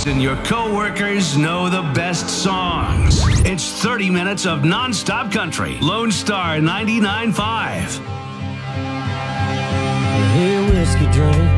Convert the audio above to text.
and your co-workers know the best songs. It's 30 minutes of non-stop country. Lone Star 99.5. Hey, whiskey drink.